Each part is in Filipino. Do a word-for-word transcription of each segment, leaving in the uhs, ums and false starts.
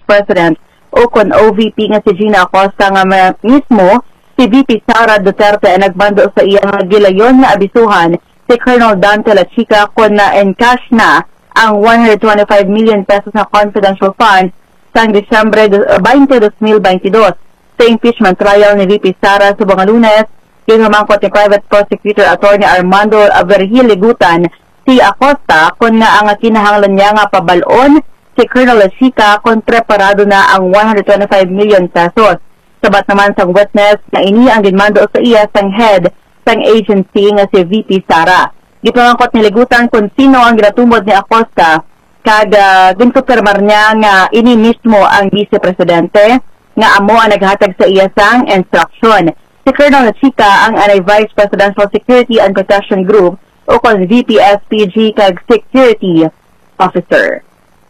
President o kon O V P nga si Gina Acosta nga mismo si V P Sara Duterte ay nagbando sa iyang gilayon nga abisuhan si Colonel Dante Lachica kon na-encash na ang one hundred twenty-five million pesos na confidential fund sang Disyembre twenty, twenty twenty-two. Sa impeachment trial ni V P Sara subong nga Lunes, ginamangkot ni Private Prosecutor Attorney Armando Avergil Ligutan si Acosta kon nga ang kinahanglan niya nga pabalon si Colonel Lachica kon preparado na ang one hundred twenty-five million pesos. Sabat naman sang witness na ini ang ginmando sa iya sang head sang agency nga si V P Sara. Gipangangkot ni Ligutan kung sino ang ginatumod ni Acosta kag uh, ginkonfirmar niya nga ini mismo ang Vice Presidente nga amo ang naghatag sa iya sang instruction. Si Colonel Lachica ang anay Vice Presidential Security and Protection Group o kon V P S P G kag Security Officer.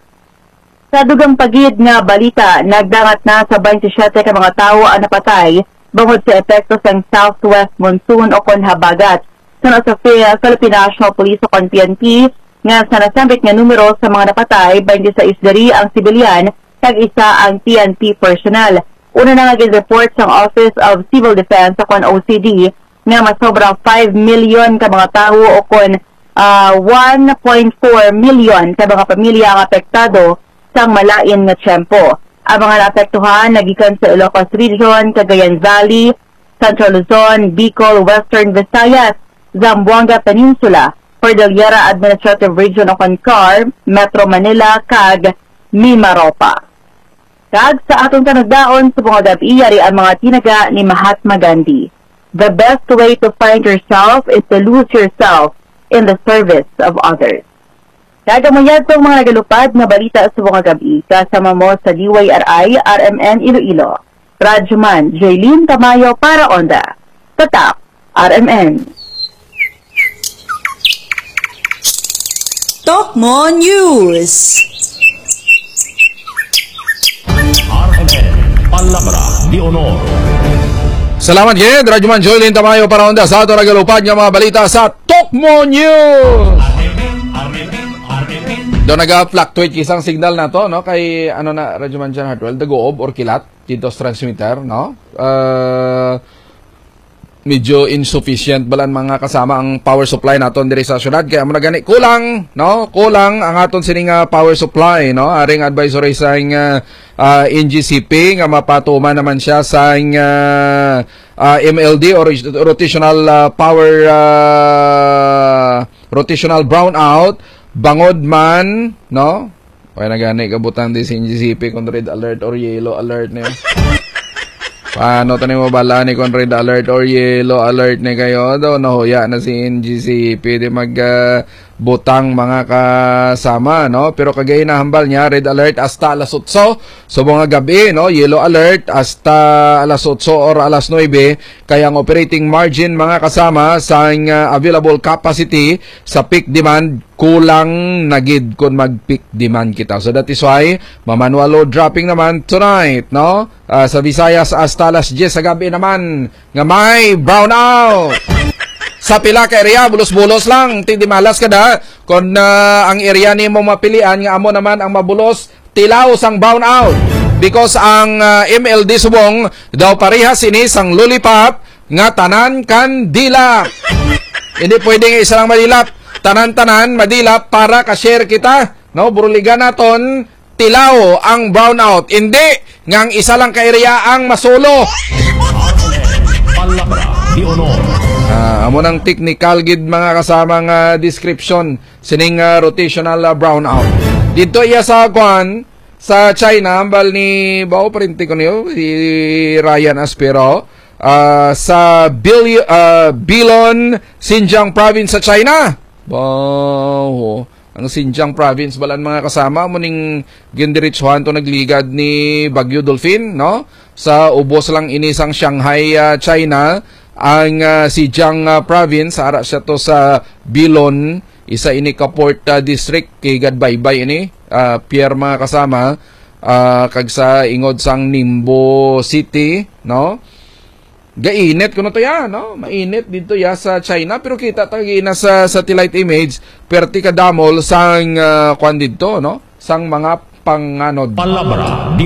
Sa dugang pagid nga balita, nagdangat na sa twenty-seven ka mga tawo ang napatay bangod sa epekto sang southwest monsoon o kon habagat. Sunod sa Philippine National Police o kon P N P nga sa nasambit nga numero sa mga napatay, twenty-six diri ang sibilyan kag isa ang P N P personnel. Una na nga report sang Office of Civil Defense o kon O C D nga masobrang five million ka mga tawo o kon uh, one point four million ka mga pamilya ang apektado sang malain nga tiyempo. Ang mga naapektuhan nagikan sa Ilocos Region, Cagayan Valley, Central Luzon, Bicol, Western Visayas, Zamboanga Peninsula, Cordillera Administrative Region o C O N C A R, Metro Manila, kag Mimaropa. Kag sa atong tanagdaon sa mga gabi yari ang mga tinaga ni Mahatma Gandhi. The best way to find yourself is to lose yourself in the service of others. Kagamayad pong mga nagalupad na balita sa mga gabi kasama mo sa D Y R I R M N Iloilo. Radyoman Jaylene Tamayo para Onda. Tatak R M N. Tokmo News. R M N Palabra di Honor. Salamat gid Radyoman Jaylene Tamayo para Onda sa ato nagalupad nga mga balita sa Tokmo News. Do naga-fluctuate kisang signal na to, no? Kay, ano na, Radyoman Jan Hartwell, dagoob or kilat, dito sa transmitter, no? Uh, medyo insufficient balan mga kasama ang power supply naton diri sa syudad. Kaya mo na gani, kulang, no? Kulang ang aton sining uh, power supply, no? Aring advisory sa uh, uh, N G C P, nga mapatuman naman siya sa uh, uh, M L D or rotational uh, power, uh, rotational brownout, bangod man, no? Kaya na gani, kabutan din si N G C P kung red alert or yellow alert niyo. Paano tayo mo bala ni kung red alert or yellow alert ni kayo? Daw, nahuya na si N G C P di mag uh, butang mga kasama, no? Pero kagaya na hambal niya, red alert hasta alas otso. So mga gabi, no? Yellow alert hasta alas otso or alas nuebe. Kaya ang operating margin mga kasama sa uh, available capacity sa peak demand kulang nagid kung mag-peak demand kita. So that is why mamanual load dropping naman tonight, no? Uh, sa Visayas hasta alas diyes sa gabi naman nga may brownout. Sa pila ka area, bulos-bulos lang. Tindi malas ka da. Kung uh, ang area ni mo mapilian, nga amo naman ang mabulos, tilaw sang brownout. Because ang uh, M L D subong, daw parehas ini sang lollipop, nga tanan kan dilap. Hindi pwedeng isa lang madilap. Tanan-tanan, madilap para ka-share kita. No, buruligan naton, tilaw ang brownout. Hindi, ngang isa lang ka area ang masulo. Palabra di Honor. Uh, amo ng technical gid mga kasamang uh, description sining uh, rotational uh, brownout. Dito iya sa kwan sa China, ambal ni bao printi ko niyo si Ryan Aspero uh, sa Bil uh, Bilon, Xinjiang province sa China. Wow. Ang Xinjiang province balan mga kasama mo ning gindiritsuhan to nagligad ni Bagyo Dolphin, no? Sa ubos lang inisang Shanghai, uh, China. Ang uh, Xinjiang uh, province, ara siya to sa Bilon, isa ini ka port uh, district kay Gadbaybay ini, uh, Pierre mga kasama, uh, kag sa ingod sang Ningbo City, no? Gainit kuno to ya, no? Mainit dito ya sa China, pero kita tagi na sa satellite image perti ka damol sang uh, kwan dito, no? Sang mga panganod. Palabra